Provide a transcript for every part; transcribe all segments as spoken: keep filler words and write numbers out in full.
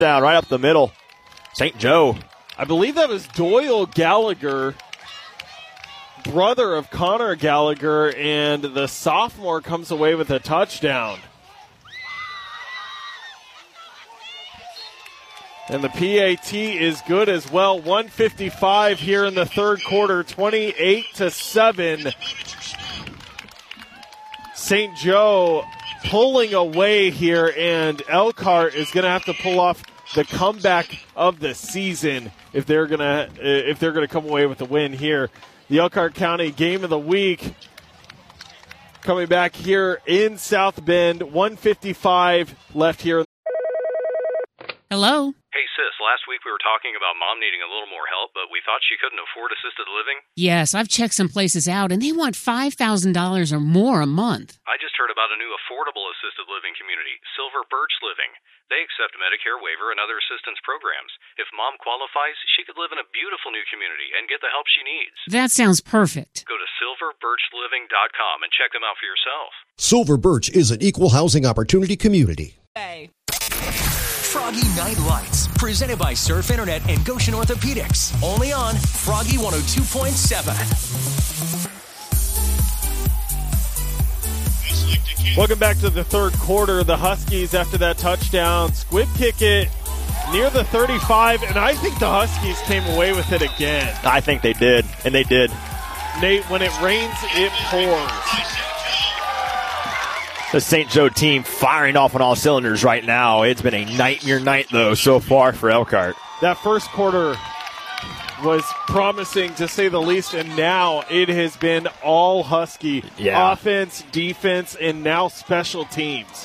down right up the middle. Saint Joe. I believe that was Doyle Gallagher, brother of Connor Gallagher, and the sophomore comes away with a touchdown. And the P A T is good as well. one fifty-five here in the third quarter, twenty-eight to seven. Saint Joe pulling away here, and Elkhart is going to have to pull off the comeback of the season if they're going to if they're going to come away with the win here. The Elkhart County Game of the Week coming back here in South Bend. one fifty-five left here. Hello? Hey, sis, last week we were talking about Mom needing a little more help, but we thought she couldn't afford assisted living. Yes, I've checked some places out, and they want five thousand dollars or more a month. I just heard about a new affordable assisted living community, Silver Birch Living. They accept Medicare waiver and other assistance programs. If Mom qualifies, she could live in a beautiful new community and get the help she needs. That sounds perfect. Go to silver birch living dot com and check them out for yourself. Silver Birch is an equal housing opportunity community. Hey. Froggy Night Lights, presented by Surf Internet and Goshen Orthopedics. Only on Froggy one oh two point seven. Welcome back to the third quarter. The Huskies, after that touchdown, squib kick it near the thirty-five, and I think the Huskies came away with it again. I think they did, and they did. Nate, when it rains, it pours. The Saint Joe team firing off on all cylinders right now. It's been a nightmare night, though, so far for Elkhart. That first quarter was promising, to say the least, and now it has been all Husky. Yeah. Offense, defense, and now special teams.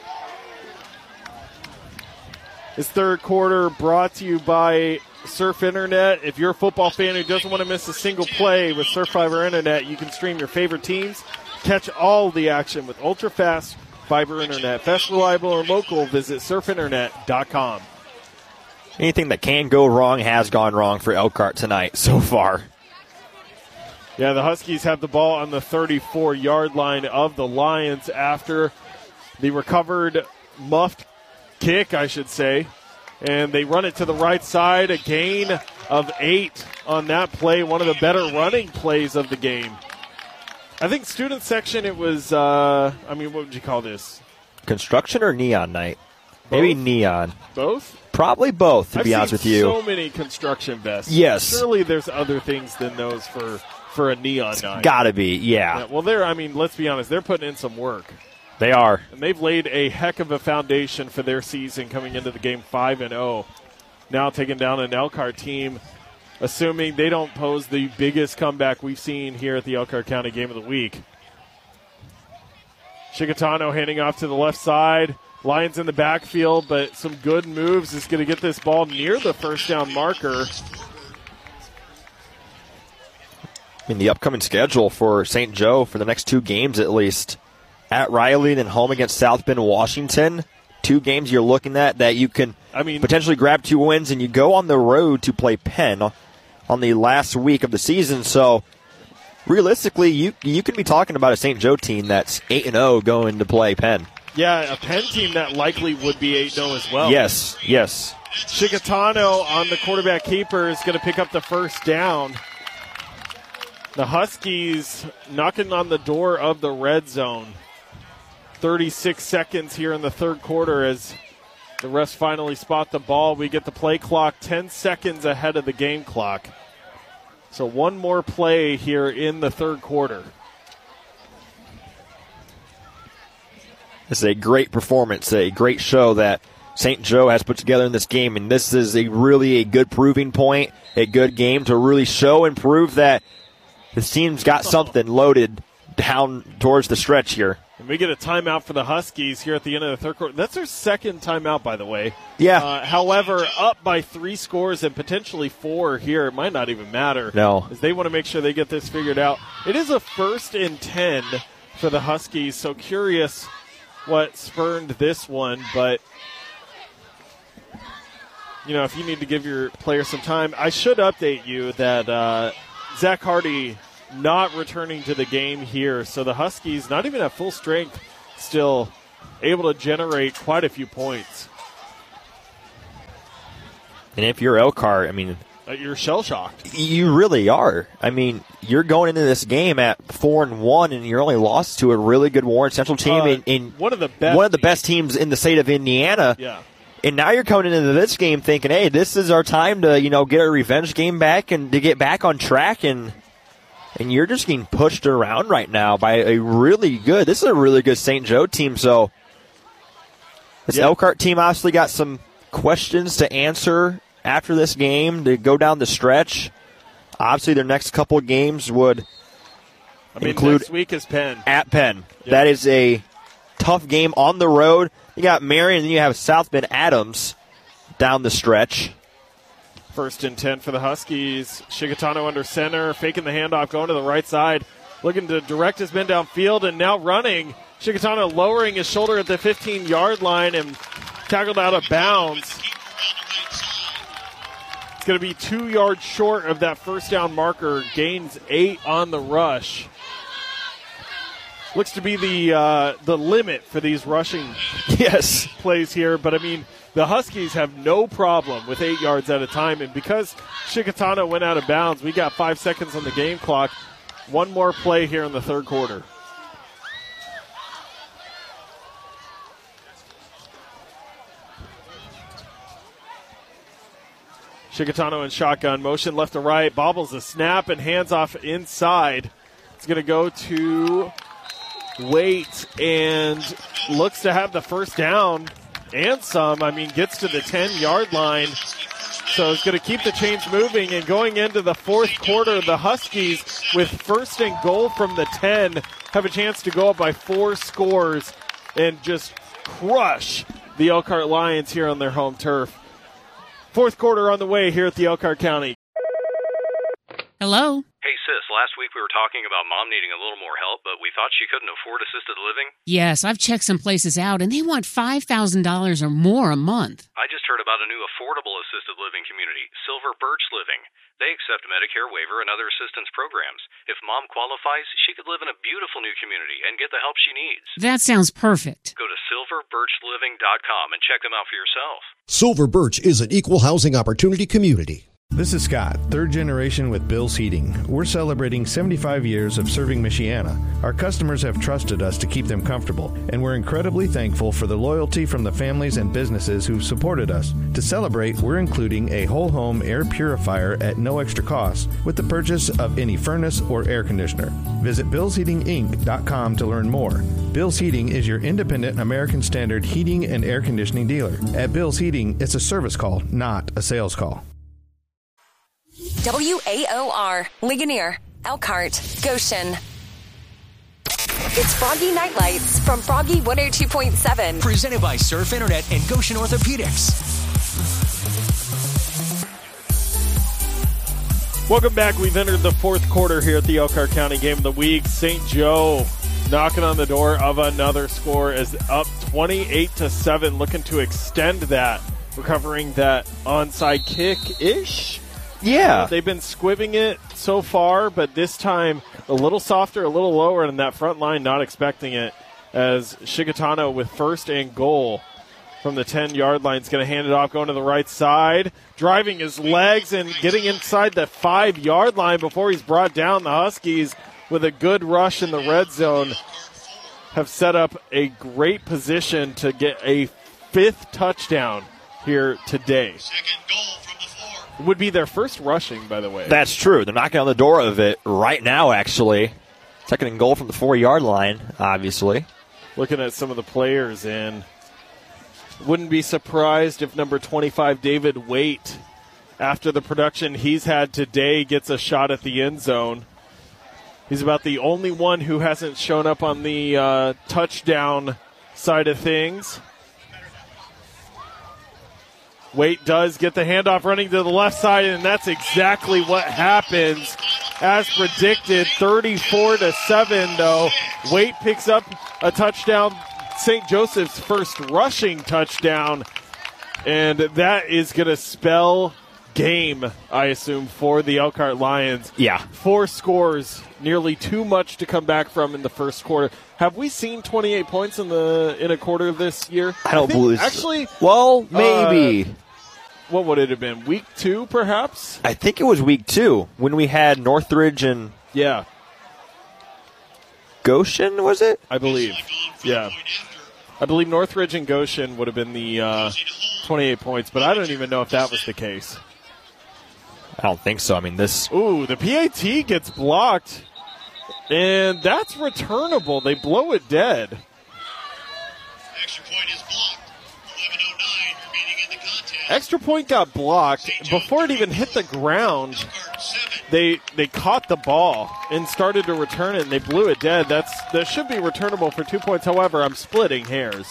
This third quarter brought to you by Surf Internet. If you're a football fan who doesn't want to miss a single play with Surf Fiber Internet, you can stream your favorite teams. Catch all the action with ultra-fast fiber internet. Fast, reliable, and local. Visit surf internet dot com. Anything that can go wrong has gone wrong for Elkhart tonight so far. Yeah, the Huskies have the ball on the thirty-four-yard line of the Lions after the recovered muffed kick, I should say. And they run it to the right side. A gain of eight on that play. One of the better running plays of the game. I think student section, it was, uh, I mean, what would you call this? Construction or neon night? Maybe Both? neon. Both? Probably both, to I've be honest seen with you. so many construction vests. Yes. Surely there's other things than those for, for a neon night. Gotta be, yeah. Yeah. Well, they're, I mean, let's be honest, they're putting in some work. They are. And they've laid a heck of a foundation for their season coming into the game five and oh. Now taking down an Elkhart team, assuming they don't pose the biggest comeback we've seen here at the Elkhart County Game of the Week. Chicatano handing off to the left side. Lions in the backfield, but some good moves is going to get this ball near the first down marker. I mean, the upcoming schedule for Saint Joe for the next two games at least. At Riley and home against South Bend, Washington. Two games you're looking at that you can I mean, potentially grab two wins, and you go on the road to play Penn on the last week of the season. So realistically, you you can be talking about a Saint Joe team that's eight and oh going to play Penn. Yeah, a Penn team that likely would be eight and oh as well. Yes, yes. Chicatano on the quarterback keeper is going to pick up the first down. The Huskies knocking on the door of the red zone. thirty-six seconds here in the third quarter as the refs finally spot the ball. We get the play clock ten seconds ahead of the game clock. So one more play here in the third quarter. This is a great performance, a great show that Saint Joe has put together in this game, and this is a really a good proving point, a good game to really show and prove that this team's got something loaded down towards the stretch here. And we get a timeout for the Huskies here at the end of the third quarter. That's their second timeout, by the way. Yeah. Uh, however, up by three scores and potentially four here. It might not even matter. No. As they want to make sure they get this figured out. It is a first and ten for the Huskies, so curious what spurned this one. But, you know, if you need to give your players some time, I should update you that uh, Zach Hardy not returning to the game here. So the Huskies, not even at full strength, still able to generate quite a few points. And if you're Elkhart, I mean, Uh, You're shell-shocked. you really are. I mean, you're going into this game at four and one, and you're only lost to a really good Warren Central team Uh, in, in one of the best one of the best teams in the state of Indiana. Yeah. And now you're coming into this game thinking, hey, this is our time to, you know, get a revenge game back and to get back on track, and and you're just getting pushed around right now by a really good, this is a really good Saint Joe team. So this Yeah. Elkhart team obviously got some questions to answer after this game to go down the stretch. Obviously, their next couple of games would I mean, include next week is Penn. at Penn. Yeah. That is a tough game on the road. You got Marion, and then you have South Bend Adams down the stretch. First and ten for the Huskies. Shigitano under center, faking the handoff, going to the right side, looking to direct his men downfield, and now running. Shigitano lowering his shoulder at the fifteen-yard line and tackled out of bounds. It's going to be two yards short of that first down marker. Gains eight on the rush. Looks to be the uh, the limit for these rushing Yes. plays here, but I mean, the Huskies have no problem with eight yards at a time, and because Shigitano went out of bounds, we got five seconds on the game clock. One more play here in the third quarter. Shigitano in shotgun motion, left to right, bobbles the snap and hands off inside. It's going to go to Waite and looks to have the first down and some. I mean, gets to the ten-yard line. So it's going to keep the chains moving. And going into the fourth quarter, the Huskies, with first and goal from the ten, have a chance to go up by four scores and just crush the Elkhart Lions here on their home turf. Fourth quarter on the way here at the Elkhart County. Hello? Hey, sis, last week we were talking about Mom needing a little more help, but we thought she couldn't afford assisted living. Yes, I've checked some places out, and they want five thousand dollars or more a month. I just heard about a new affordable assisted living community, Silver Birch Living. They accept Medicare waiver and other assistance programs. If Mom qualifies, she could live in a beautiful new community and get the help she needs. That sounds perfect. Go to silver birch living dot com and check them out for yourself. Silver Birch is an equal housing opportunity community. This is Scott, third generation with Bill's Heating. We're celebrating seventy-five years of serving Michiana. Our customers have trusted us to keep them comfortable, and we're incredibly thankful for the loyalty from the families and businesses who've supported us. To celebrate, we're including a whole home air purifier at no extra cost with the purchase of any furnace or air conditioner. Visit bills heating inc dot com to learn more. Bill's Heating is your independent American Standard heating and air conditioning dealer. At Bill's Heating, it's a service call, not a sales call. W A O R, Ligonier, Elkhart, Goshen. It's Froggy Night Lights from Froggy one oh two point seven. Presented by Surf Internet and Goshen Orthopedics. Welcome back. We've entered the fourth quarter here at the Elkhart County Game of the Week. Saint Joe knocking on the door of another score is up twenty-eight to seven, looking to extend that, recovering that onside kick-ish. Yeah. They've been squibbing it so far, but this time a little softer, a little lower, and that front line not expecting it, as Shigitano with first and goal from the ten-yard line is going to hand it off, going to the right side, driving his legs and getting inside the five-yard line before he's brought down. The Huskies, with a good rush in the red zone, have set up a great position to get a fifth touchdown here today. It would be their first rushing, by the way. That's true. They're knocking on the door of it right now, actually. Second and goal from the four-yard line, obviously. Looking at some of the players, and wouldn't be surprised if number twenty-five, David Waite, after the production he's had today, gets a shot at the end zone. He's about the only one who hasn't shown up on the uh, touchdown side of things. Waite does get the handoff running to the left side, and that's exactly what happens. As predicted, thirty-four to seven, though. Waite picks up a touchdown, Saint Joseph's first rushing touchdown, and that is going to spell game, I assume, for the Elkhart Lions. Yeah. Four scores, nearly too much to come back from in the first quarter. Have we seen twenty-eight points in the in a quarter of this year? I don't think believe Actually, so. Well, maybe. Uh, what would it have been? Week two, perhaps? I think it was week two when we had Northridge and Yeah, Goshen, was it? I believe. Yeah. I believe Northridge and Goshen would have been the uh, twenty-eight points, but I don't even know if that was the case. I don't think so. I mean, this. Ooh, the P A T gets blocked, and that's returnable. They blow it dead. Extra point is blocked. eleven oh nine remaining in the contest. Extra point got blocked. Before it even hit the ground, they they caught the ball and started to return it, and they blew it dead. That's that should be returnable for two points. However, I'm splitting hairs.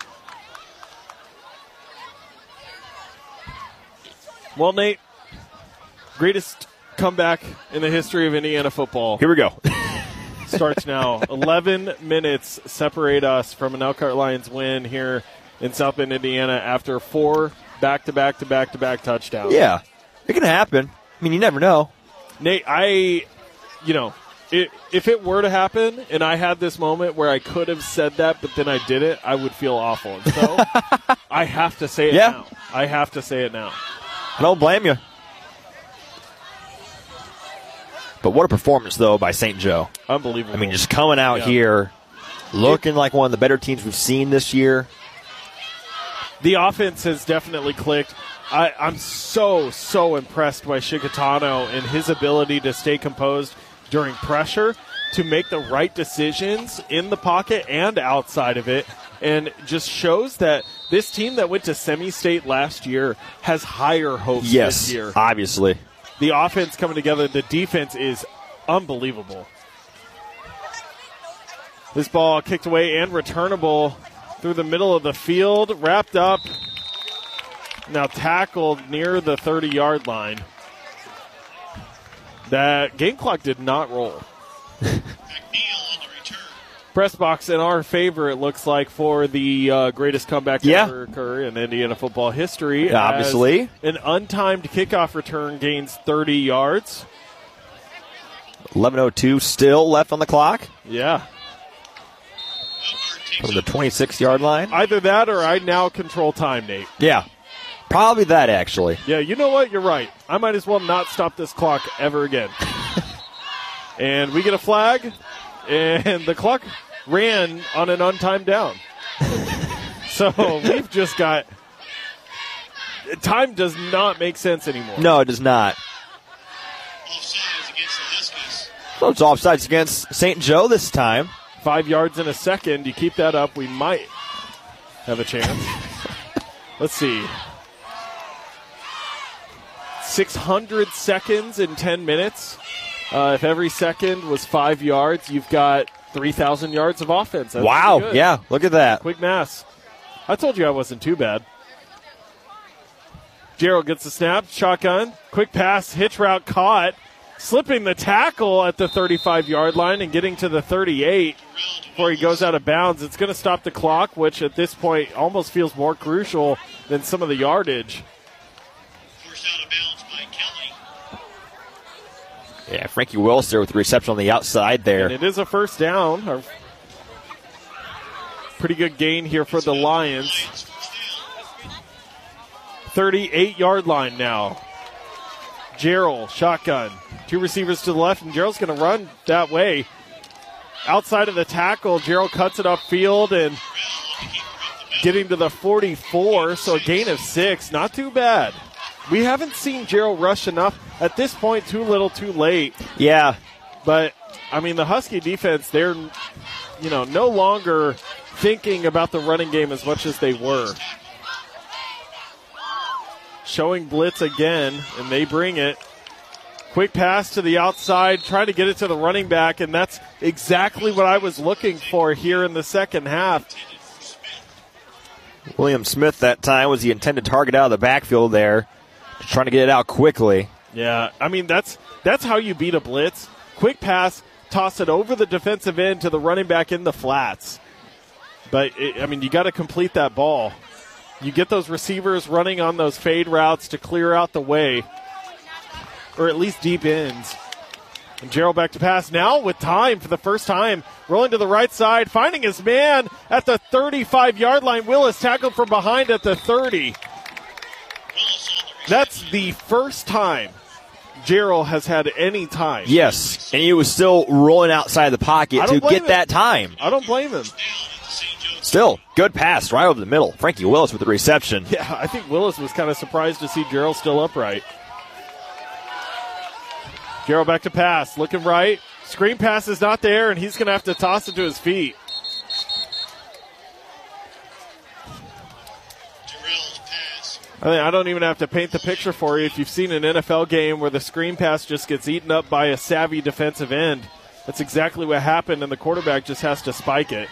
Well, Nate, greatest comeback in the history of Indiana football. Here we go. Starts now. eleven minutes separate us from an Elkhart Lions win here in South Bend, Indiana, after four back-to-back-to-back-to-back touchdowns. Yeah, it can happen. I mean, you never know. Nate, I, you know, it, if it were to happen and I had this moment where I could have said that, but then I didn't, I would feel awful. And so I have to say it Yeah. now. I have to say it now. I don't blame you. But what a performance, though, by Saint Joe. Unbelievable. I mean, just coming out Yeah. here, looking like one of the better teams we've seen this year. The offense has definitely clicked. I, I'm so, so impressed by Shikatano and his ability to stay composed during pressure, to make the right decisions in the pocket and outside of it, and just shows that this team that went to semi-state last year has higher hopes Yes, this year. obviously. The offense coming together, the defense is unbelievable. This ball kicked away and returnable through the middle of the field, wrapped up, now tackled near the thirty-yard line. That game clock did not roll. Press box in our favor, it looks like, for the uh, greatest comeback to Yeah. ever occur in Indiana football history. Yeah, obviously. As an untimed kickoff return gains thirty yards. eleven oh two still left on the clock Yeah. from the twenty-six-yard line. Either that or I now control time, Nate. Yeah, probably that, actually. Yeah, you know what? You're right. I might as well not stop this clock ever again. And we get a flag, and the clock ran on an untimed down. So we've just got – time does not make sense anymore. No, it does not. Offsides against the Huskies. So it's offsides against Saint Joe this time. Five yards in a second. You keep that up, we might have a chance. Let's see. six hundred seconds in ten minutes. Uh, if every second was five yards, you've got three thousand yards of offense. That's Wow, pretty good. yeah, look at that. Quick mass. I told you I wasn't too bad. Gerald gets the snap, shotgun, quick pass, hitch route caught, slipping the tackle at the thirty-five-yard line and getting to the thirty-eight before he goes out of bounds. It's going to stop the clock, which at this point almost feels more crucial than some of the yardage. Forced out of bounds by Kelly. Yeah, Frankie Wills there with the reception on the outside there. And it is a first down. A pretty good gain here for the Lions. thirty-eight-yard line now. Gerald, shotgun. Two receivers to the left, and Gerald's going to run that way. Outside of the tackle, Gerald cuts it upfield and getting to the forty-four, so a gain of six. Not too bad. We haven't seen Gerald rush enough. At this point, too little, too late. Yeah. But, I mean, the Husky defense, they're, you know, no longer thinking about the running game as much as they were. Showing blitz again, and they bring it. Quick pass to the outside, trying to get it to the running back, and that's exactly what I was looking for here in the second half. William Smith that time was the intended target out of the backfield there. Just trying to get it out quickly. Yeah, I mean, that's that's how you beat a blitz. Quick pass, toss it over the defensive end to the running back in the flats. But, it, I mean, you got to complete that ball. You get those receivers running on those fade routes to clear out the way, or at least deep ends. And Gerald back to pass now with time for the first time. Rolling to the right side, finding his man at the thirty-five-yard line. Willis tackled from behind at the thirty. Willis on the That's the first time Gerald has had any time. Yes, and he was still rolling outside the pocket to get him. that time. I don't blame him. Still, good pass right over the middle. Frankie Willis with the reception. Yeah, I think Willis was kind of surprised to see Gerald still upright. Gerald back to pass, looking right. Screen pass is not there, and he's going to have to toss it to his feet. I mean, I don't even have to paint the picture for you. If you've seen an N F L game where the screen pass just gets eaten up by a savvy defensive end, that's exactly what happened, and the quarterback just has to spike it.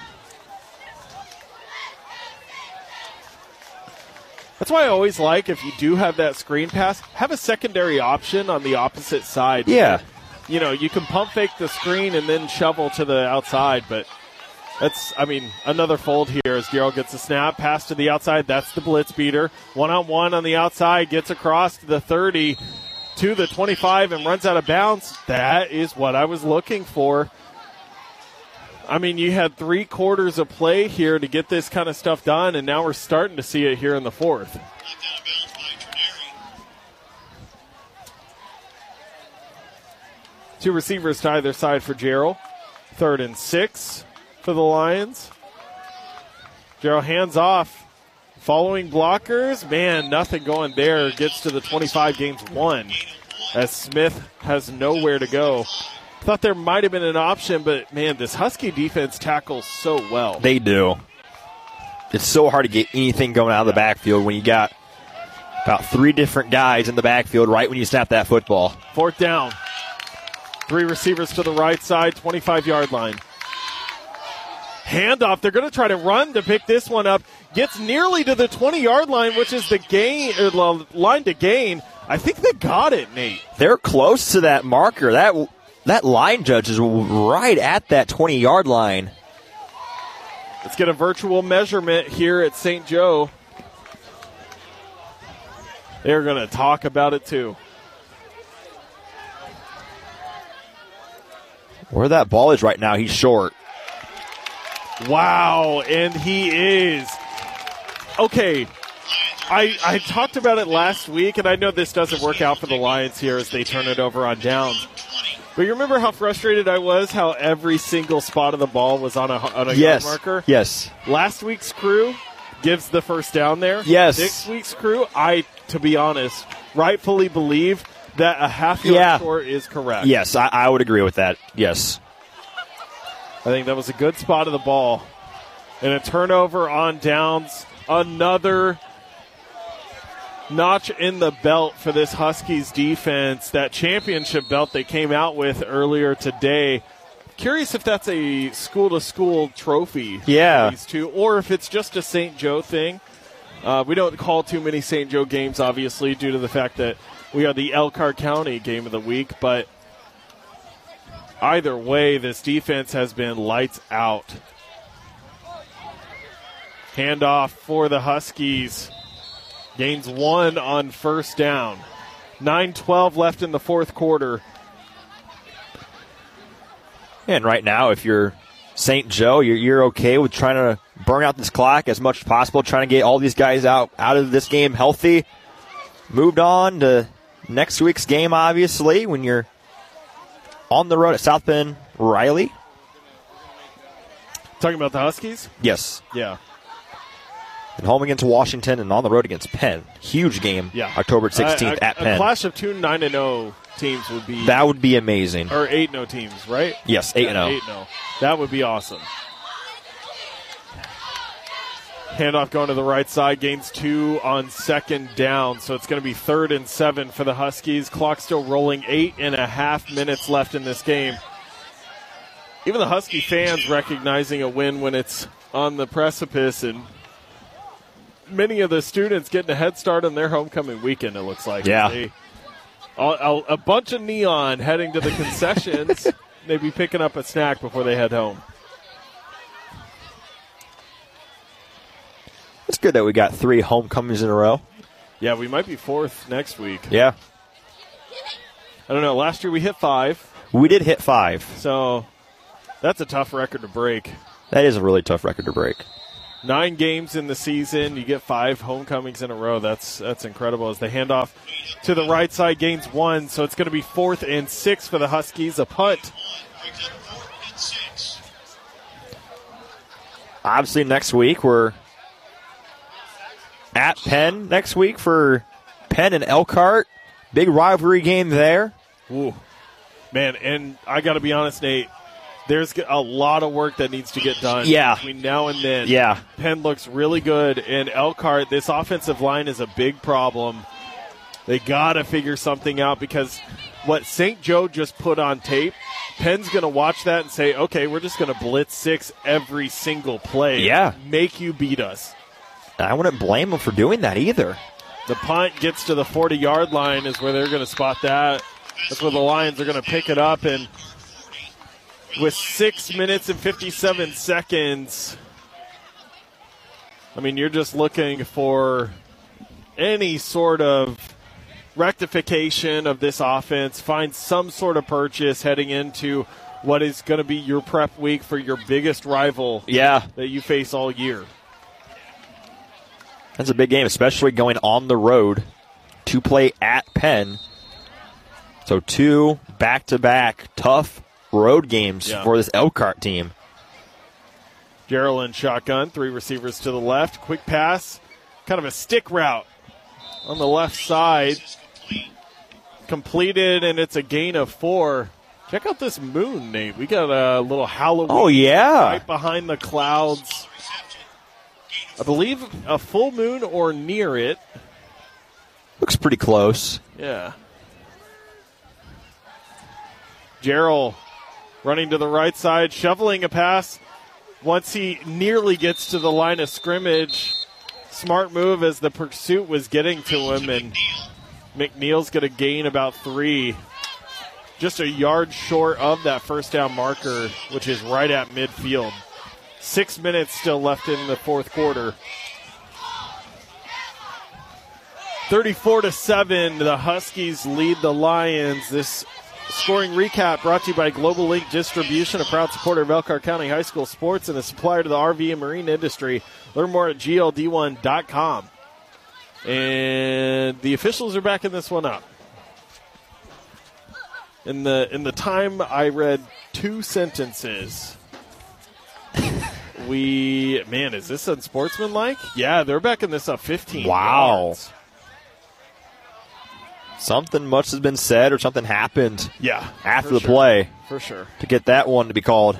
That's why I always like, if you do have that screen pass, have a secondary option on the opposite side. Yeah. You know, you can pump fake the screen and then shovel to the outside, but that's, I mean, another fold here as Gerald gets a snap, pass to the outside. That's the blitz beater. One-on-one on the outside, gets across to the thirty, to the twenty-five, and runs out of bounds. That is what I was looking for. I mean, you had three quarters of play here to get this kind of stuff done, and now we're starting to see it here in the fourth. Two receivers to either side for Gerald. Third and six for the Lions. Gerald hands off. Following blockers. Man, nothing going there. Gets to the twenty-five, gains one. As Smith has nowhere to go. Thought there might have been an option, but, man, this Husky defense tackles so well. They do. It's so hard to get anything going out of the backfield when you got about three different guys in the backfield right when you snap that football. Fourth down. Three receivers to the right side, twenty-five-yard line. Handoff. They're going to try to run to pick this one up. Gets nearly to the twenty-yard line, which is the gain or line to gain. I think they got it, Nate. They're close to that marker. That that line judge is right at that twenty-yard line. Let's get a virtual measurement here at Saint Joe. They're going to talk about it, too. Where that ball is right now, he's short. Wow, and he is. Okay, I, I talked about it last week, and I know this doesn't work out for the Lions here as they turn it over on downs. But you remember how frustrated I was, how every single spot of the ball was on a, on a yes. yard marker? Yes. Last week's crew gives the first down there. Yes. This week's crew, I, to be honest, rightfully believe that a half yard yeah. score is correct. Yes, I, I would agree with that. Yes. I think that was a good spot of the ball. And a turnover on downs. Another notch in the belt for this Huskies defense. That championship belt they came out with earlier today. Curious if that's a school-to-school trophy. Yeah. For these two, or if it's just a Saint Joe thing. Uh, we don't call too many Saint Joe games, obviously, due to the fact that we are the Elkhart County game of the week. But either way, this defense has been lights out. Handoff for the Huskies. Gains one on first down. nine twelve left in the fourth quarter. And right now, if you're Saint Joe, you're, you're okay with trying to burn out this clock as much as possible, trying to get all these guys out, out of this game healthy. Moved on to next week's game, obviously, when you're on the road at South Bend Riley. Talking about the Huskies? Yes. Yeah. And home against Washington and on the road against Penn. Huge game. Yeah. October sixteenth uh, a, at Penn. A clash of two nine and oh teams would be. That would be amazing. Or eight and oh teams, right? Yes, eight and oh. eight and oh. That would be awesome. Handoff going to the right side, gains two on second down, so it's going to be third and seven for the Huskies. Clock still rolling, eight and a half minutes left in this game. Even the Husky fans recognizing a win when it's on the precipice, and many of the students getting a head start on their homecoming weekend, it looks like. Yeah. They, a, a bunch of neon heading to the concessions, maybe picking up a snack before they head home. It's good that we got three homecomings in a row. Yeah, we might be fourth next week. Yeah. I don't know. Last year we hit five. We did hit five. So that's a tough record to break. That is a really tough record to break. Nine games in the season. You get five homecomings in a row. That's that's incredible. As they hand off to the right side, gains one. So it's going to be fourth and six for the Huskies. A punt. Obviously, next week we're at Penn next week for Penn and Elkhart. Big rivalry game there. Ooh. Man, and I got to be honest, Nate, there's a lot of work that needs to get done yeah. between now and then. Yeah. Penn looks really good, and Elkhart, this offensive line is a big problem. They got to figure something out because what Saint Joe just put on tape, Penn's going to watch that and say, okay, we're just going to blitz six every single play. Yeah. Make you beat us. I wouldn't blame them for doing that either. The punt gets to the forty-yard line is where they're going to spot that. That's where the Lions are going to pick it up, and with six minutes and fifty-seven seconds, I mean, you're just looking for any sort of rectification of this offense, find some sort of purchase heading into what is going to be your prep week for your biggest rival yeah. that you face all year. That's a big game, especially going on the road to play at Penn. So two back-to-back tough road games yeah. for this Elkhart team. Gerald shotgun, three receivers to the left. Quick pass, kind of a stick route on the left side. Completed, and it's a gain of four. Check out this moon, Nate. We got a little Halloween oh, yeah. right behind the clouds. I believe a full moon or near it. Looks pretty close. Yeah. Gerald running to the right side, shoveling a pass. Once he nearly gets to the line of scrimmage, smart move as the pursuit was getting to him, and McNeil's going to gain about three. Just a yard short of that first down marker, which is right at midfield. Six minutes still left in the fourth quarter. thirty-four to seven, the Huskies lead the Lions. This scoring recap brought to you by Global Link Distribution, a proud supporter of Elkhart County High School sports and a supplier to the R V and marine industry. Learn more at G L D one dot com. And the officials are backing this one up. In the in the time I read two sentences. We, man, is this unsportsmanlike? Yeah, they're backing this up fifteen Wow. yards. Something much has been said or something happened Yeah, after for the sure. play For sure. to get that one to be called.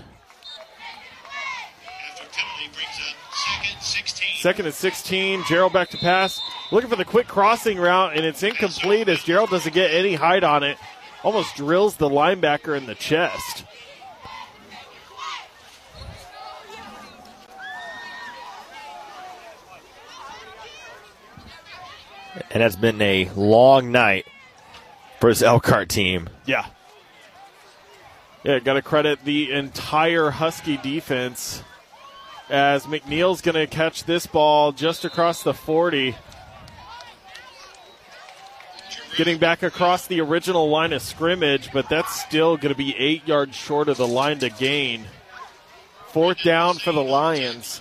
Second and sixteen. Gerald back to pass. Looking for the quick crossing route, and it's incomplete as Gerald doesn't get any height on it. Almost drills the linebacker in the chest. And it's been a long night for this Elkhart team. Yeah. Yeah, got to credit the entire Husky defense as McNeil's going to catch this ball just across the forty. Getting back across the original line of scrimmage, but that's still going to be eight yards short of the line to gain. Fourth down for the Lions.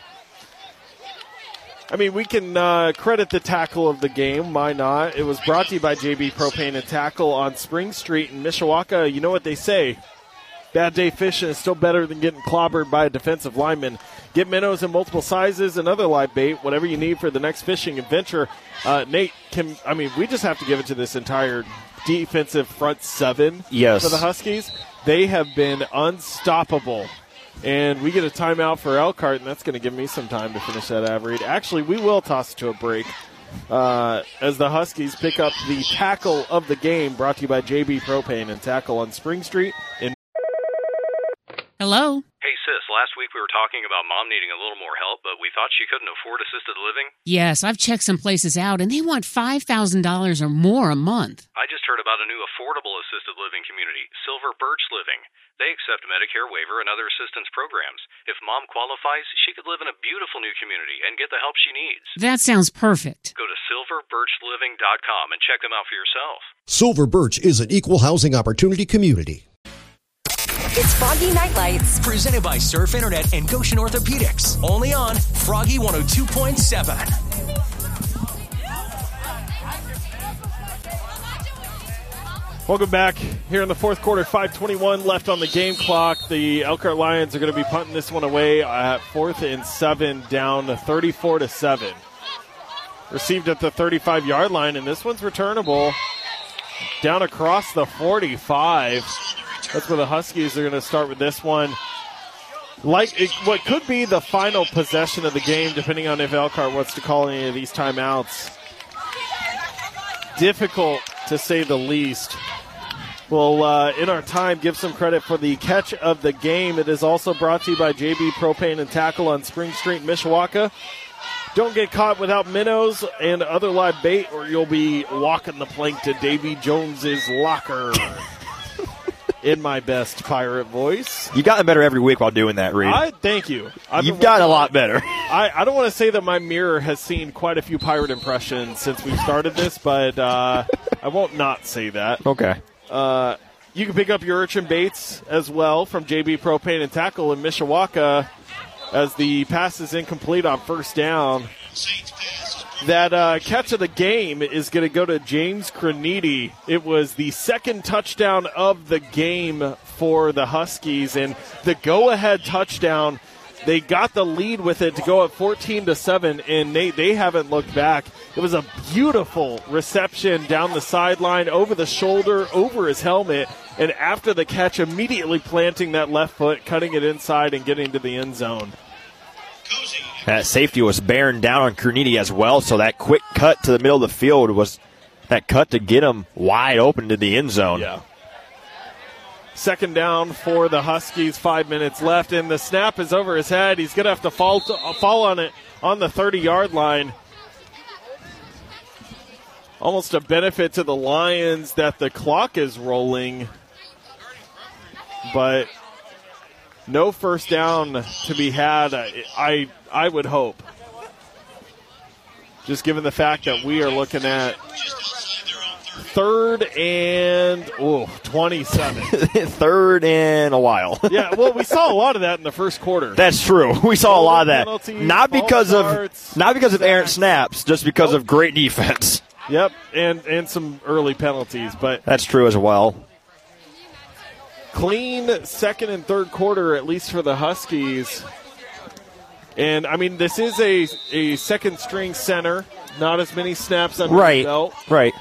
I mean, we can uh, credit the tackle of the game. Why not? It was brought to you by J B Propane and Tackle on Spring Street in Mishawaka. You know what they say. Bad day fishing is still better than getting clobbered by a defensive lineman. Get minnows in multiple sizes and other live bait, whatever you need for the next fishing adventure. Uh, Nate, can I mean, we just have to give it to this entire defensive front seven yes. for the Huskies. They have been unstoppable. And we get a timeout for Elkhart, and that's going to give me some time to finish that ad read. Actually, we will toss it to a break uh, as the Huskies pick up the tackle of the game, brought to you by J B Propane and Tackle on Spring Street in Hello? Hey, sis, last week we were talking about Mom needing a little more help, but we thought she couldn't afford assisted living. Yes, I've checked some places out, and they want five thousand dollars or more a month. I just heard about a new affordable assisted living community, Silver Birch Living. They accept Medicare waiver and other assistance programs. If Mom qualifies, she could live in a beautiful new community and get the help she needs. That sounds perfect. Go to silver birch living dot com and check them out for yourself. Silver Birch is an equal housing opportunity community. It's Froggy Night Lights. Presented by Surf Internet and Goshen Orthopedics. Only on Froggy one oh two point seven. Welcome back here in the fourth quarter. five twenty-one left on the game clock. The Elkhart Lions are going to be punting this one away at fourth and seven, down to thirty-four to seven. Received at the thirty-five-yard line, and this one's returnable down across the forty-five. That's where the Huskies are going to start with this one. Like it, what could be the final possession of the game, depending on if Elkhart wants to call any of these timeouts. Difficult to say the least. We'll, uh, in our time, give some credit for the catch of the game. It is also brought to you by J B Propane and Tackle on Spring Street, Mishawaka. Don't get caught without minnows and other live bait, or you'll be walking the plank to Davy Jones's locker. In my best pirate voice. You've gotten better every week while doing that, Reed. I thank you. I've You've gotten a lot better. I, I don't want to say that my mirror has seen quite a few pirate impressions since we started this, but uh, I won't not say that. Okay. Uh, you can pick up your urchin baits as well from J B Propane and Tackle in Mishawaka as the pass is incomplete on first down. That uh, catch of the game is going to go to James Croniti. It was the second touchdown of the game for the Huskies, and the go-ahead touchdown, they got the lead with it to go at fourteen to seven, and Nate, they haven't looked back. It was a beautiful reception down the sideline, over the shoulder, over his helmet, and after the catch, immediately planting that left foot, cutting it inside, and getting to the end zone. That safety was bearing down on Croniti as well, so that quick cut to the middle of the field was that cut to get him wide open to the end zone. Yeah. Second down for the Huskies, five minutes left, and the snap is over his head. He's going to have to fall to, uh, fall on it on the thirty-yard line. Almost a benefit to the Lions that the clock is rolling, but no first down to be had, I, I I would hope. Just given the fact that we are looking at third and oh, twenty-seven. Third in a while. Yeah, well, we saw a lot of that in the first quarter. That's true. We saw a lot of that. Penalties, not because starts, of not because of errant sacks. snaps, just because Nope. of great defense. Yep, and, and some early penalties, but That's true as well. clean second and third quarter, at least for the Huskies. And, I mean, this is a a second-string center. Not as many snaps under Right, the belt. right.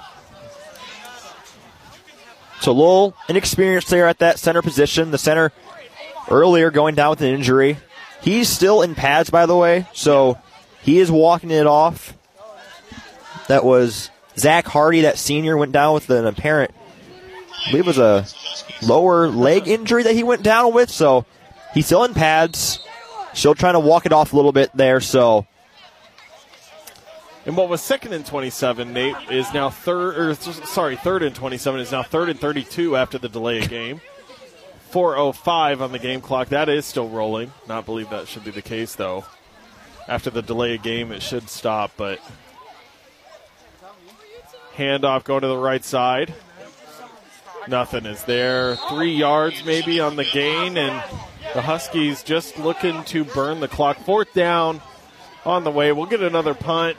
So a little inexperienced there at that center position. The center earlier going down with an injury. He's still in pads, by the way, so he is walking it off. That was Zach Hardy, that senior, went down with an apparent, I believe it was a lower leg injury that he went down with, so he's still in pads. Still trying to walk it off a little bit there, so. And what was second and twenty-seven, Nate, is now third, or sorry, third and twenty-seven is now third and thirty-two after the delay of game. four oh five on the game clock. That is still rolling. Not believe that should be the case, though. After the delay of game, it should stop, but handoff going to the right side. Nothing is there. Three yards maybe on the gain, and the Huskies just looking to burn the clock. Fourth down on the way. We'll get another punt.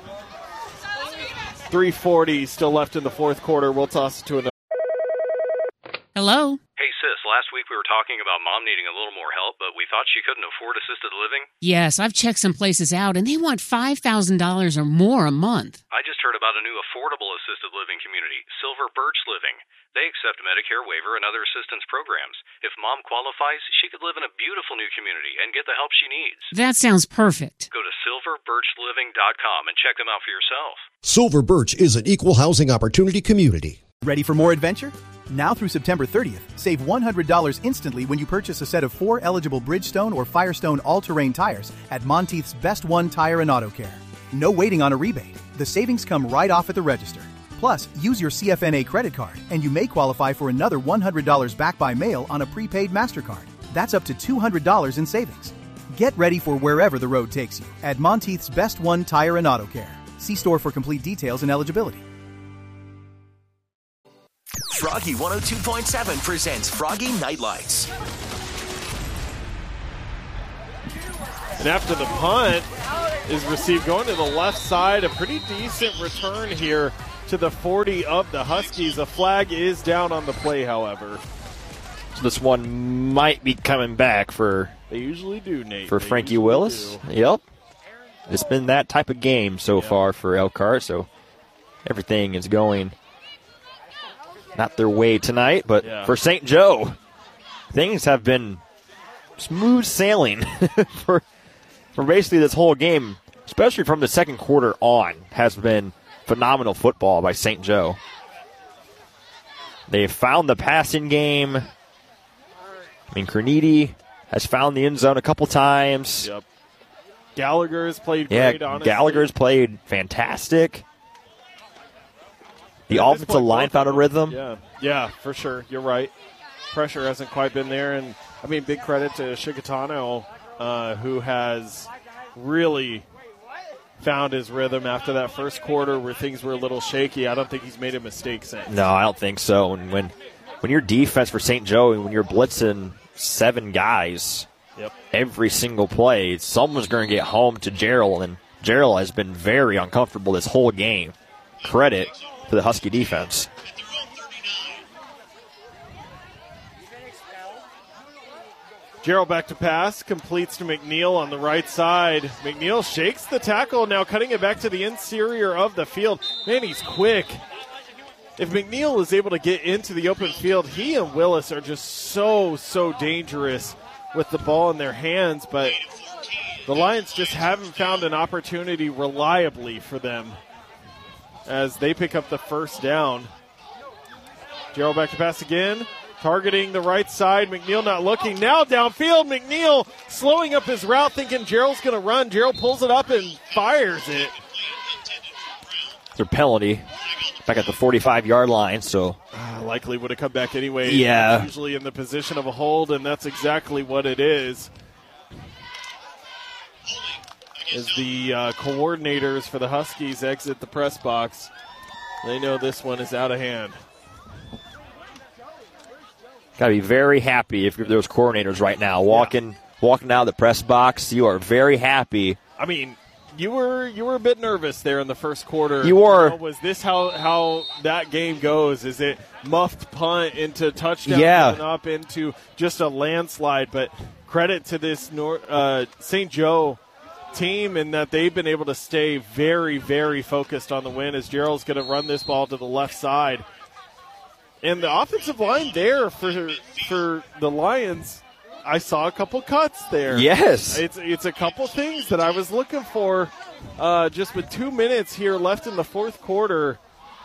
three forty still left in the fourth quarter. We'll toss it to another. Hello? Hey, sis, last week we were talking about mom needing a little more help, but we thought she couldn't afford assisted living. Yes, I've checked some places out, and they want five thousand dollars or more a month. I just heard about a new affordable assisted living community, Silver Birch Living. They accept Medicare waiver and other assistance programs. If mom qualifies, she could live in a beautiful new community and get the help she needs. That sounds perfect. Go to silver birch living dot com and check them out for yourself. Silver Birch is an equal housing opportunity community. Ready for more adventure? Now through September thirtieth, save one hundred dollars instantly when you purchase a set of four eligible Bridgestone or Firestone all-terrain tires at Monteith's Best One Tire and Auto Care. No waiting on a rebate. The savings come right off at the register. Plus, use your C F N A credit card, and you may qualify for another one hundred dollars back by mail on a prepaid MasterCard. That's up to two hundred dollars in savings. Get ready for wherever the road takes you at Monteith's Best One Tire and Auto Care. See store for complete details and eligibility. Froggy one oh two point seven presents Froggy Night Lights. And after the punt is received, going to the left side, a pretty decent return here to the forty of the Huskies. A flag is down on the play, however. So this one might be coming back for They usually do, Nate. for They Frankie usually Willis. do. Yep. It's been that type of game so Yeah. far for Elkhart, so everything is going not their way tonight, but Yeah. for Saint Joe, things have been smooth sailing for for basically this whole game, especially from the second quarter on, has been phenomenal football by Saint Joe. They found the passing game. I mean, Cerniti has found the end zone a couple times. Yep. Gallagher's played Yeah, great, honestly. Gallagher's played fantastic. The At this offensive point, line both found a of them- rhythm. Yeah, yeah, for sure. You're right. Pressure hasn't quite been there, and I mean, big credit to Shikatano, uh, who has really found his rhythm after that first quarter where things were a little shaky. I don't think he's made a mistake since. No, I don't think so. And when when your defense for Saint Joe, when you're blitzing seven guys Yep. every single play, someone's going to get home to Gerald, and Gerald has been very uncomfortable this whole game. Credit to the Husky defense. Gerald back to pass, completes to McNeil on the right side. McNeil shakes the tackle, now cutting it back to the interior of the field. Man, he's quick. If McNeil is able to get into the open field, he and Willis are just so, so dangerous with the ball in their hands, but the Lions just haven't found an opportunity reliably for them as they pick up the first down. Gerald back to pass again. Targeting the right side. McNeil not looking. Now downfield. McNeil slowing up his route, thinking Gerald's going to run. Gerald pulls it up and fires it. Their penalty back at the forty-five-yard line, so Uh, likely would have come back anyway. Yeah. Usually in the position of a hold, and that's exactly what it is. As the uh, coordinators for the Huskies exit the press box, they know this one is out of hand. got to be very happy if you're those coordinators right now. Walking yeah. walking out of the press box, you are very happy. I mean, you were you were a bit nervous there in the first quarter. You were. You know, was this how, how that game goes? Is it muffed punt into touchdown, yeah. coming up into just a landslide? But credit to this North, uh, Saint Joe team in that they've been able to stay very, very focused on the win as Gerald's going to run this ball to the left side. And the offensive line there for for the Lions, I saw a couple cuts there. Yes. It's it's a couple things that I was looking for uh, just with two minutes here left in the fourth quarter.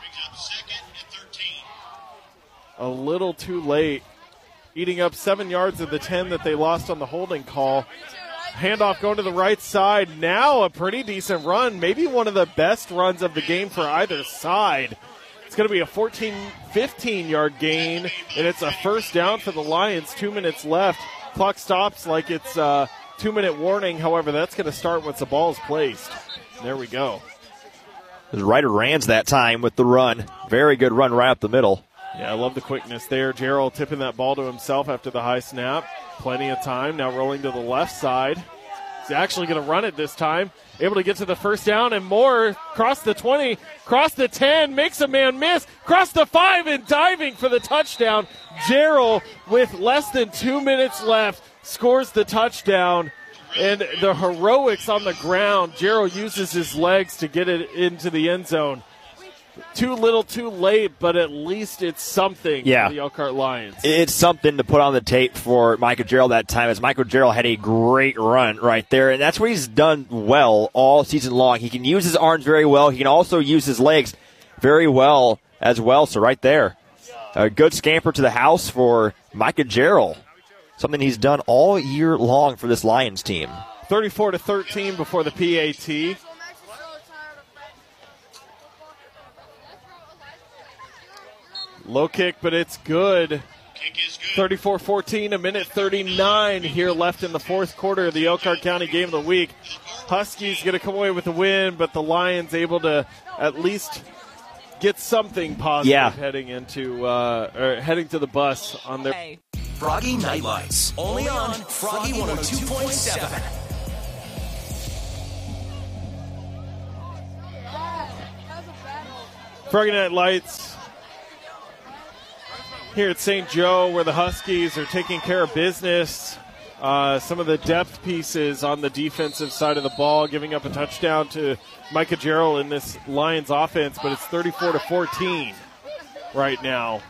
A little too late. Eating up seven yards of the ten that they lost on the holding call. Handoff going to the right side. Now a pretty decent run. Maybe one of the best runs of the game for either side. It's going to be a fourteen, fifteen-yard gain, and it's a first down for the Lions. Two minutes left. Clock stops like it's a two-minute warning. However, that's going to start once the ball is placed. There we go. It was Ryder Rands that time with the run. Very good run right up the middle. Yeah, I love the quickness there. Gerald tipping that ball to himself after the high snap. Plenty of time. Now rolling to the left side. He's actually going to run it this time. Able to get to the first down and more. Cross the twenty, cross the ten, makes a man miss. Cross the five and diving for the touchdown. Gerald, with less than two minutes left, scores the touchdown. And the heroics on the ground. Gerald uses his legs to get it into the end zone. Too little, too late, but at least it's something yeah. for the Elkhart Lions. It's something to put on the tape for Michael Gerald that time, as Michael Gerald had a great run right there, and that's what he's done well all season long. He can use his arms very well. He can also use his legs very well as well, so right there. A good scamper to the house for Micah Gerald, something he's done all year long for this Lions team. thirty-four to thirteen before the P A T. Low kick, but it's good. thirty-four fourteen, a minute thirty-nine here left in the fourth quarter of the Elkhart County Game of the Week. Huskies going to come away with the win, but the Lions able to at least get something positive Yeah. heading into uh, or heading to the bus on their Froggy Night Lights, only on Froggy one oh two point seven. Froggy Night Lights here at Saint Joe, where the Huskies are taking care of business. Uh, some of the depth pieces on the defensive side of the ball, giving up a touchdown to Micah Gerald in this Lions offense, but it's thirty-four to fourteen right now.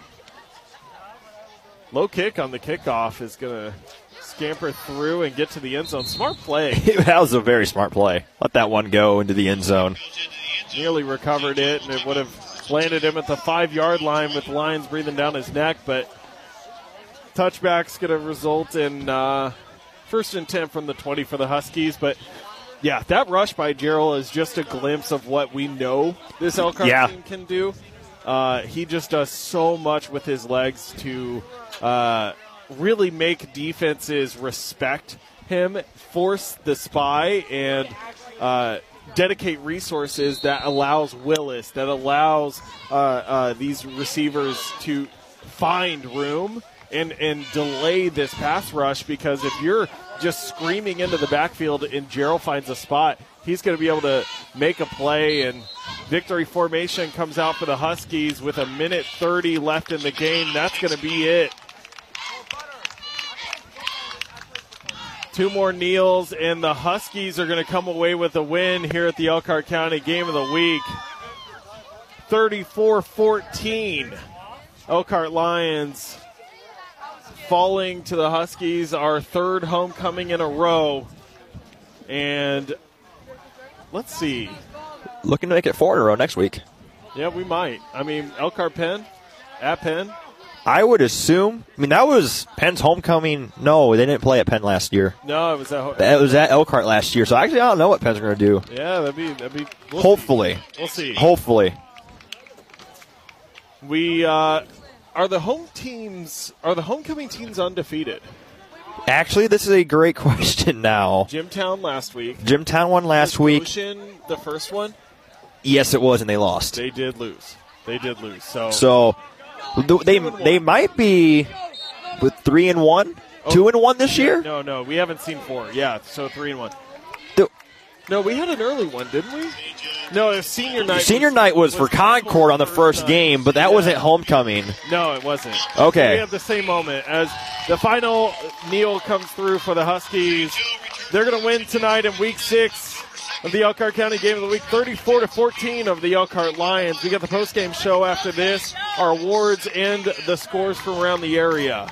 Low kick on the kickoff is going to scamper through and get to the end zone. Smart play. That was a very smart play. Let that one go into the end zone. Nearly recovered it, and it would have landed him at the five-yard line with Lions breathing down his neck, but touchback's going to result in uh, first and ten from the twenty for the Huskies. But, yeah, that rush by Gerald is just a glimpse of what we know this Elkhart Yeah. team can do. Uh, he just does so much with his legs to uh, really make defenses respect him, force the spy, and uh, dedicate resources that allows Willis, that allows uh, uh, these receivers to find room and, and delay this pass rush, because if you're just screaming into the backfield and Gerald finds a spot, he's going to be able to make a play, and victory formation comes out for the Huskies with a minute thirty left in the game. That's going to be it. Two more kneels, and the Huskies are going to come away with a win here at the Elkhart County Game of the Week. thirty-four fourteen. Elkhart Lions falling to the Huskies, our third homecoming in a row. And let's see. Looking to make it four in a row next week. Yeah, we might. I mean, Elkhart Penn, at Penn. I would assume. I mean, that was Penn's homecoming. No, they didn't play at Penn last year. No, it was at. That was at Elkhart last year. So actually, I don't know what Penn's going to do. Yeah, that'd be that'd be. We'll Hopefully, see. we'll see. Hopefully, we uh, are the home teams. Are the homecoming teams undefeated? Actually, this is a great question. Now, Jimtown last week. Jimtown won last was week. Goshen the first one. Yes, it was, and they lost. They did lose. They did lose. So. So. They they might be with three and one, oh, two and one this year. No, no, we haven't seen four. Yeah, so three and one. The, no, we had an early one, didn't we? No, it was senior night. Senior was, night was, was for Concord on the first game, but that yeah. wasn't homecoming. No, it wasn't. Okay, so we have the same moment as the final kneel comes through for the Huskies. They're going to win tonight in Week Six of the Elkhart County Game of the Week, thirty-four to fourteen of the Elkhart Lions. We got the post-game show after this, our awards, and the scores from around the area.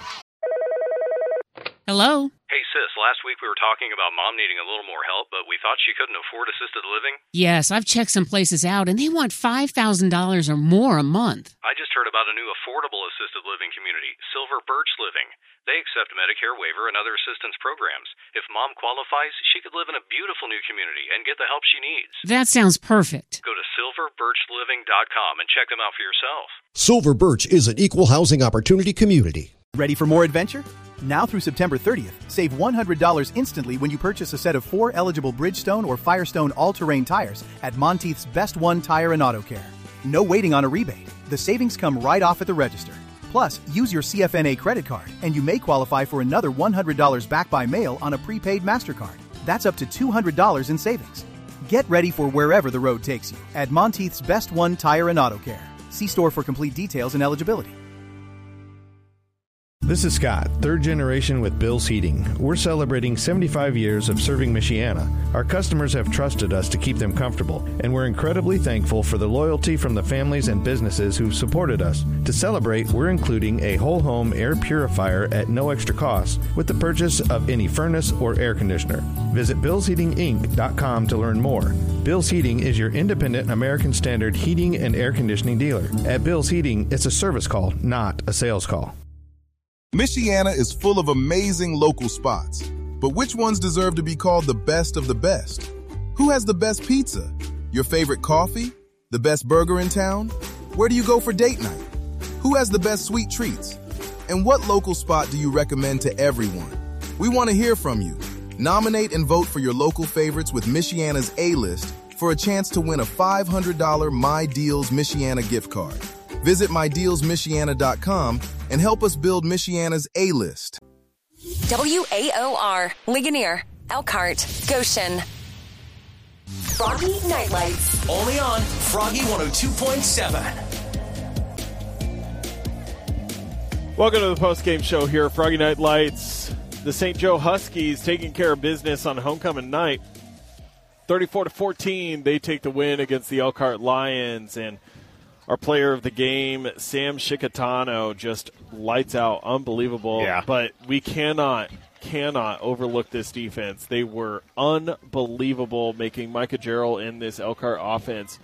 Hello? Hey, sis, last week we were talking about Mom needing a little more help, but we thought she couldn't afford assisted living. Yes, I've checked some places out, and they want five thousand dollars or more a month. I just heard about a new affordable assisted living community, Silver Birch Living. They accept Medicare waiver and other assistance programs. If Mom qualifies, she could live in a beautiful new community and get the help she needs. That sounds perfect. Go to silver birch living dot com and check them out for yourself. Silver Birch is an equal housing opportunity community. Ready for more adventure? Now through September thirtieth, save one hundred dollars instantly when you purchase a set of four eligible Bridgestone or Firestone all-terrain tires at Monteith's Best One Tire and Auto Care. No waiting on a rebate. The savings come right off at the register. Plus, use your C F N A credit card, and you may qualify for another one hundred dollars back by mail on a prepaid MasterCard. That's up to two hundred dollars in savings. Get ready for wherever the road takes you at Monteith's Best One Tire and Auto Care. See store for complete details and eligibility. This is Scott, third generation with Bill's Heating. We're celebrating seventy-five years of serving Michiana. Our customers have trusted us to keep them comfortable, and we're incredibly thankful for the loyalty from the families and businesses who've supported us. To celebrate, we're including a whole home air purifier at no extra cost with the purchase of any furnace or air conditioner. Visit bills heating inc dot com to learn more. Bill's Heating is your independent American Standard heating and air conditioning dealer. At Bill's Heating, it's a service call, not a sales call. Michiana is full of amazing local spots, but which ones deserve to be called the best of the best? Who has the best pizza? Your favorite coffee? The best burger in town? Where do you go for date night? Who has the best sweet treats? And what local spot do you recommend to everyone? We want to hear from you. Nominate and vote for your local favorites with Michiana's A-List, for a chance to win a five hundred dollars My Deals Michiana gift card. Visit my deals michiana dot com and help us build Michiana's A-list. W A O R, Ligonier, Elkhart, Goshen. Froggy Nightlights. Only on Froggy one oh two point seven. Welcome to the post-game show here at Froggy Night Lights. The Saint Joe Huskies taking care of business on homecoming night. thirty-four to fourteen, they take the win against the Elkhart Lions. And our player of the game, Sam Shikatano, just lights out. Unbelievable. Yeah. But we cannot, cannot overlook this defense. They were unbelievable, making Micah Jarrell in this Elkhart offense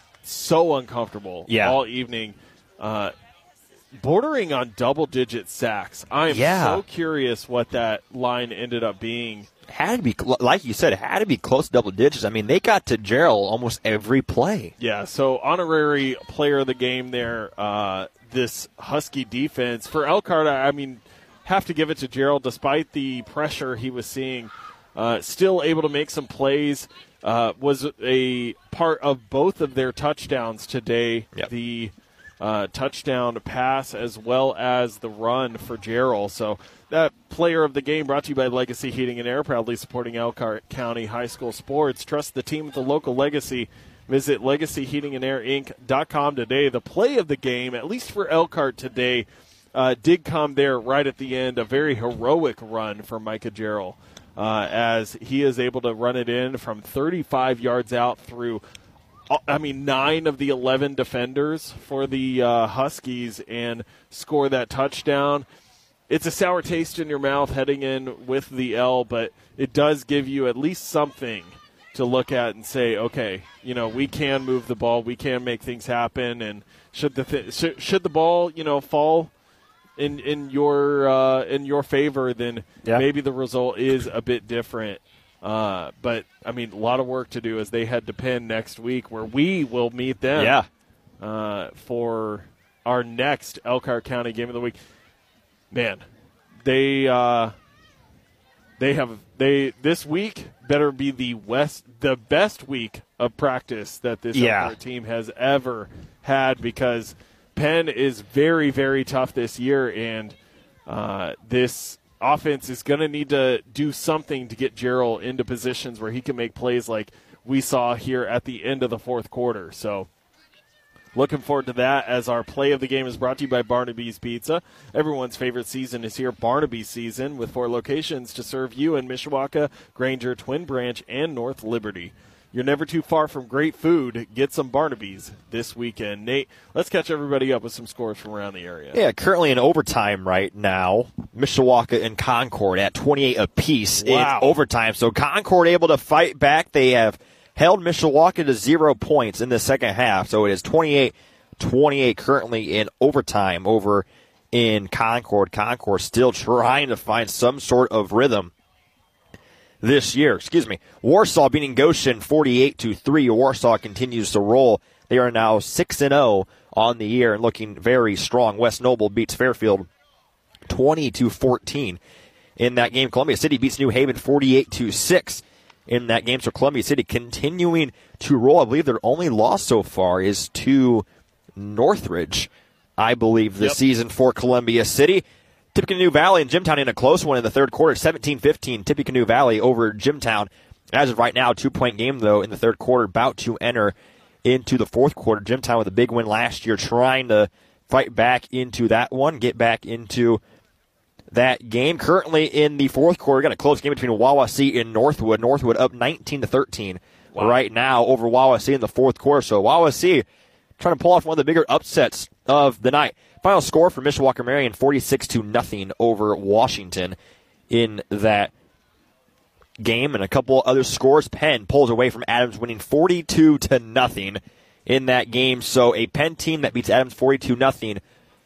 so uncomfortable yeah. all evening. Uh, bordering on double-digit sacks. I am yeah. so curious what that line ended up being. Had to be, like you said, it had to be close to double digits. I mean, they got to Jarrell almost every play. Yeah, so honorary player of the game there, uh, this Husky defense. For Elkhart, I mean, have to give it to Jarrell despite the pressure he was seeing. Uh, still able to make some plays. Uh, was a part of both of their touchdowns today. Yep. The uh, touchdown pass as well as the run for Jarrell. So that player of the game brought to you by Legacy Heating and Air, proudly supporting Elkhart County High School sports. Trust the team with the local legacy. Visit legacy heating and air inc dot com today. The play of the game, at least for Elkhart today, uh, did come there right at the end. A very heroic run for Micah Jarrell uh, as he is able to run it in from thirty-five yards out through I mean, nine of the eleven defenders for the uh, Huskies and score that touchdown. It's a sour taste in your mouth heading in with the L, but it does give you at least something to look at and say, okay, you know, we can move the ball, we can make things happen, and should the th- should, should the ball, you know, fall in in your uh, in your favor, then yeah. maybe the result is a bit different. Uh, but, I mean, a lot of work to do as they head to Penn next week, where we will meet them yeah. uh, for our next Elkhart County game of the week. Man, they uh, they have they this week better be the west the best week of practice that this yeah. Elkhart team has ever had, because Penn is very, very tough this year, and uh, this offense is going to need to do something to get Jarrell into positions where he can make plays like we saw here at the end of the fourth quarter. So looking forward to that, as our play of the game is brought to you by Barnaby's Pizza. Everyone's favorite season is here, Barnaby's season, with four locations to serve you in Mishawaka, Granger, Twin Branch, and North Liberty. You're never too far from great food. Get some Barnaby's this weekend. Nate, let's catch everybody up with some scores from around the area. Yeah, currently in overtime right now, Mishawaka and Concord at twenty-eight apiece Wow. in overtime. So Concord able to fight back. They have held Mishawaka to zero points in the second half. So it is twenty-eight twenty-eight currently in overtime over in Concord. Concord still trying to find some sort of rhythm this year. Excuse me. Warsaw beating Goshen forty-eight to three. Warsaw continues to roll. They are now six and oh on the year and looking very strong. West Noble beats Fairfield twenty to fourteen in that game. Columbia City beats New Haven forty-eight to six in that game. So Columbia City continuing to roll. I believe their only loss so far is to Northridge, I believe, this yep. season for Columbia City. Tippecanoe Valley and Jimtown in a close one in the third quarter, seventeen fifteen. Tippecanoe Valley over Jimtown. As of right now, two-point game, though, in the third quarter, about to enter into the fourth quarter. Jimtown with a big win last year, trying to fight back into that one, get back into that game. Currently in the fourth quarter, got a close game between Wawasee and Northwood. Northwood up nineteen to thirteen wow. right now over Wawasee in the fourth quarter. So Wawasee trying to pull off one of the bigger upsets of the night. Final score for Mishawaka Marion, forty-six to nothing over Washington in that game. And a couple other scores. Penn pulls away from Adams, winning forty-two to nothing in that game. So a Penn team that beats Adams forty-two nothing,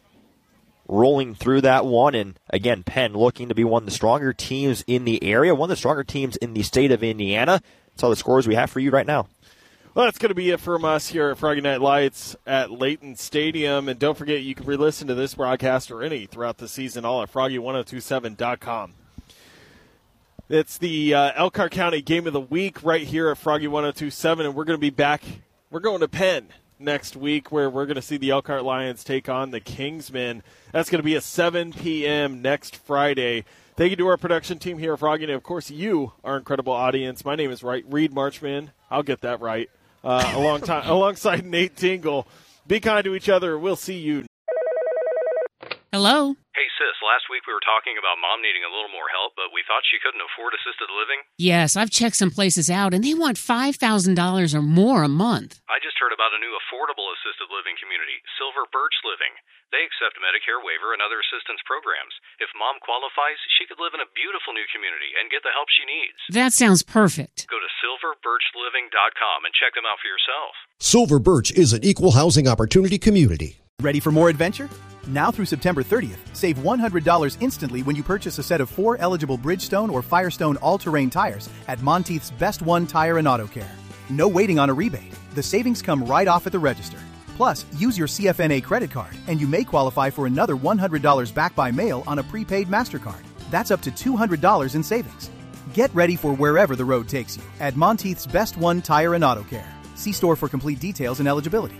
rolling through that one. And again, Penn looking to be one of the stronger teams in the area, one of the stronger teams in the state of Indiana. That's all the scores we have for you right now. Well, that's going to be it from us here at Froggy Night Lights at Layton Stadium. And don't forget, you can re-listen to this broadcast or any throughout the season, all at froggy ten twenty-seven dot com. It's the uh, Elkhart County Game of the Week right here at Froggy one oh two point seven, and we're going to be back. We're going to Penn next week, where we're going to see the Elkhart Lions take on the Kingsmen. That's going to be at seven p.m. next Friday. Thank you to our production team here at Froggy, and of course you, our incredible audience. My name is right, Reed Marchman. I'll get that right. Uh, along time, alongside Nate Tingle. Be kind to each other. We'll see you. Hello? Hey, sis, last week we were talking about Mom needing a little more help, but we thought she couldn't afford assisted living. Yes, I've checked some places out, and they want five thousand dollars or more a month. I just heard about a new affordable assisted living community, Silver Birch Living. They accept Medicare waiver and other assistance programs. If Mom qualifies, she could live in a beautiful new community and get the help she needs. That sounds perfect. Go to silver birch living dot com and check them out for yourself. Silver Birch is an equal housing opportunity community. Ready for more adventure? Now through September thirtieth, save one hundred dollars instantly when you purchase a set of four eligible Bridgestone or Firestone all-terrain tires at Monteith's Best One Tire and Auto Care. No waiting on a rebate. The savings come right off at the register. Plus, use your C F N A credit card, and you may qualify for another one hundred dollars back by mail on a prepaid MasterCard. That's up to two hundred dollars in savings. Get ready for wherever the road takes you at Monteith's Best One Tire and Auto Care. See store for complete details and eligibility.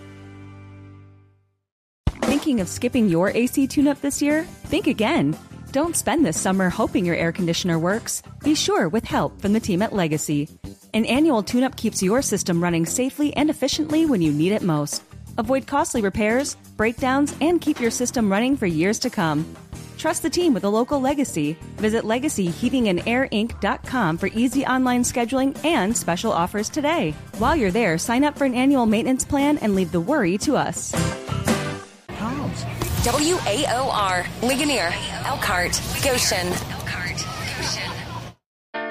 Thinking of skipping your A C tune-up this year? Think again. Don't spend this summer hoping your air conditioner works. Be sure with help from the team at Legacy. An annual tune-up keeps your system running safely and efficiently when you need it most. Avoid costly repairs, breakdowns, and keep your system running for years to come. Trust the team with a local Legacy. Visit legacy heating and air inc dot com for easy online scheduling and special offers today. While you're there, sign up for an annual maintenance plan and leave the worry to us. W A O R, Ligonier, Elkhart, Goshen.